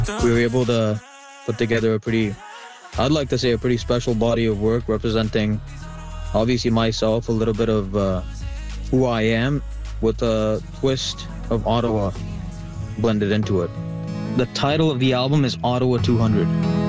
we were able to put together a pretty, I'd like to say, a pretty special body of work representing, obviously, myself, a little bit of who I am, with a twist of Ottawa blended into it. The title of the album is Ottawa 200.